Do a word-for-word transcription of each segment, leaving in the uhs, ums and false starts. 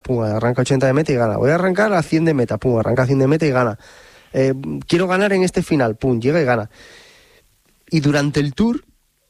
pum, arranca ochenta de meta y gana. Voy a arrancar a cien de meta, pum, arranca a cien de meta y gana. Eh, quiero ganar en este final, pum, llega y gana. Y durante el Tour,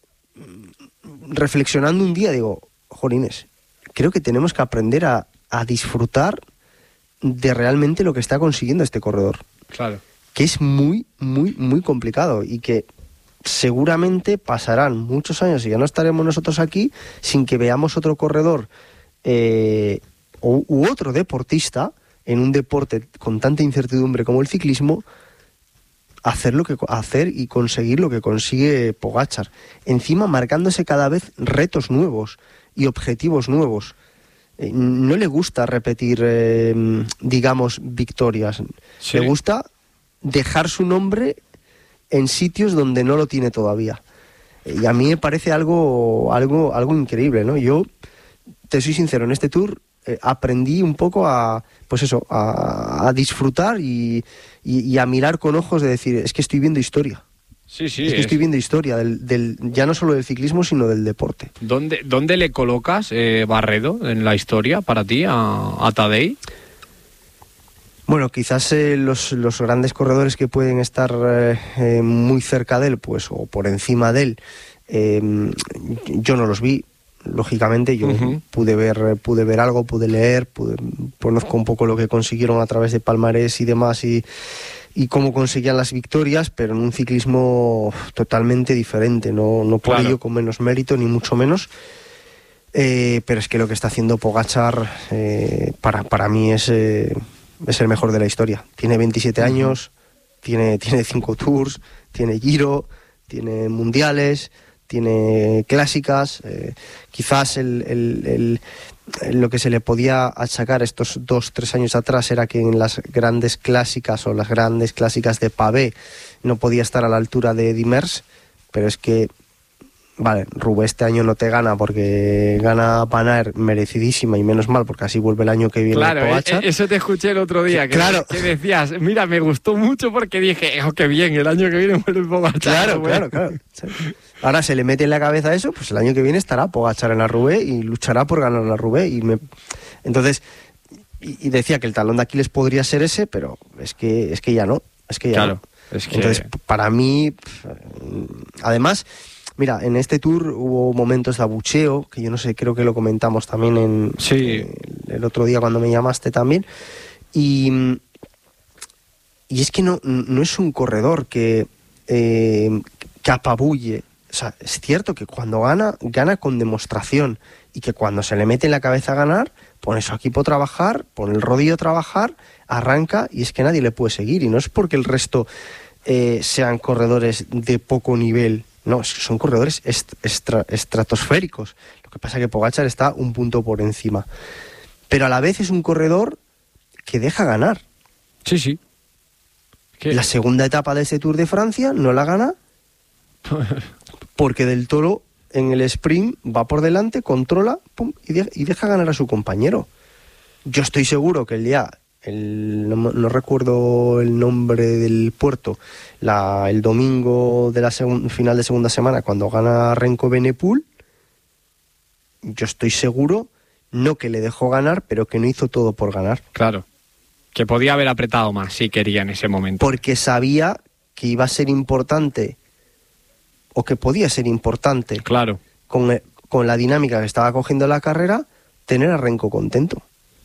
reflexionando un día, digo, jolines, creo que tenemos que aprender a, a disfrutar de realmente lo que está consiguiendo este corredor. Claro. Que es muy, muy, muy complicado y que seguramente pasarán muchos años y ya no estaremos nosotros aquí sin que veamos otro corredor eh, u, u otro deportista en un deporte con tanta incertidumbre como el ciclismo hacer lo que hacer y conseguir lo que consigue Pogačar, encima marcándose cada vez retos nuevos y objetivos nuevos. Eh, no le gusta repetir eh, digamos victorias, sí. Le gusta dejar su nombre en sitios donde no lo tiene todavía. Y a mí me parece algo algo algo increíble, ¿no? Yo te soy sincero, en este Tour eh, aprendí un poco a pues eso, a, a disfrutar y, y, y a mirar con ojos de decir, es que estoy viendo historia. Sí, sí. Es que es... estoy viendo historia, del, del, ya no solo del ciclismo, sino del deporte. ¿Dónde, dónde le colocas, eh, Barredo, en la historia para ti, a, a Tadej? Bueno, quizás eh, los, los grandes corredores que pueden estar eh, eh, muy cerca de él, pues, o por encima de él, eh, yo no los vi. Lógicamente yo uh-huh. pude ver pude ver algo, pude leer, pude, conozco un poco lo que consiguieron a través de palmarés y demás y, y cómo conseguían las victorias, pero en un ciclismo totalmente diferente, no, no por claro. ello con menos mérito, ni mucho menos. Eh, pero es que lo que está haciendo Pogačar eh, para, para mí es, eh, es el mejor de la historia. Tiene veintisiete uh-huh. años, tiene, tiene cinco Tours, tiene Giro, tiene mundiales, tiene clásicas, eh, quizás el, el, el, el, lo que se le podía achacar estos dos, tres años atrás era que en las grandes clásicas o las grandes clásicas de pavé no podía estar a la altura de Dimers, pero es que, vale, Roubaix este año no te gana porque gana Van Aert merecidísima y menos mal porque así vuelve el año que viene. Claro, Pogačar. Eso te escuché el otro día, que, claro. que decías, mira, me gustó mucho porque dije, oh, qué bien, el año que viene vuelve Pogačar. Claro, claro, claro. Ahora se le mete en la cabeza eso, pues el año que viene estará Pogačar en la Roubaix y luchará por ganar la Roubaix. Y me... Entonces, y, y decía que el talón de Aquiles podría ser ese, pero es que es que ya no, es que ya claro, no. Es que... Entonces, para mí, además, mira, en este Tour hubo momentos de abucheo, que yo no sé, creo que lo comentamos también en, sí. en el otro día cuando me llamaste también, y, y es que no, no es un corredor que, eh, que apabulle. O sea, es cierto que cuando gana, gana con demostración y que cuando se le mete en la cabeza a ganar, pone su equipo a trabajar, pone el rodillo a trabajar, arranca y es que nadie le puede seguir. Y no es porque el resto eh, sean corredores de poco nivel, no, son corredores est- estra- estratosféricos. Lo que pasa es que Pogačar está un punto por encima. Pero a la vez es un corredor que deja ganar. Sí, sí. ¿Qué? La segunda etapa de ese Tour de Francia no la gana porque Del Toro en el sprint va por delante, controla, pum, y, de, y deja ganar a su compañero. Yo estoy seguro que el día, el, no, no recuerdo el nombre del puerto, la, el domingo de la segun, final de segunda semana, cuando gana Renko Benepul, yo estoy seguro, no que le dejó ganar, pero que no hizo todo por ganar. Claro, que podía haber apretado más si quería en ese momento. Porque sabía que iba a ser importante, o que podía ser importante, claro, con, con la dinámica que estaba cogiendo la carrera, tener a Renko contento.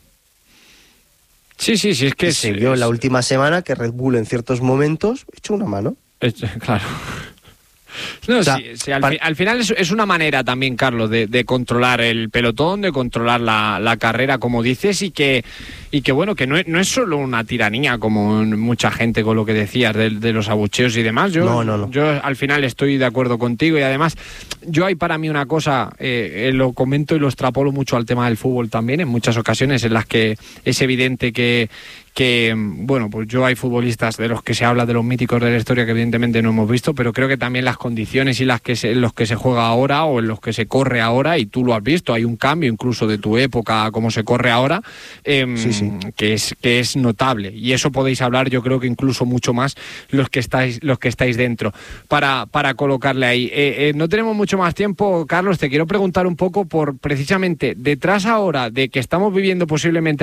Sí, sí, sí, es que... Y se vio en la última semana que Red Bull en ciertos momentos echó una mano. Es, claro. No, o sea, sí, sí, al, para... fi, al final es, es una manera también, Carlos, de, de controlar el pelotón, de controlar la, la carrera, como dices, y que, y que bueno, que no es, no es solo una tiranía, como mucha gente con lo que decías de, de los abucheos y demás. Yo, no, no, no. yo al final estoy de acuerdo contigo y además, yo hay para mí una cosa, eh, lo comento y lo extrapolo mucho al tema del fútbol también, en muchas ocasiones en las que es evidente que que, bueno, pues yo hay futbolistas de los que se habla de los míticos de la historia que evidentemente no hemos visto, pero creo que también las condiciones y las que se, en los que se juega ahora o en los que se corre ahora, y tú lo has visto, hay un cambio incluso de tu época a cómo se corre ahora, eh, sí, sí. que es que es notable, y eso podéis hablar, yo creo que incluso mucho más los que estáis los que estáis dentro para, para colocarle ahí. Eh, eh, no tenemos mucho más tiempo, Carlos, te quiero preguntar un poco por precisamente detrás ahora de que estamos viviendo posiblemente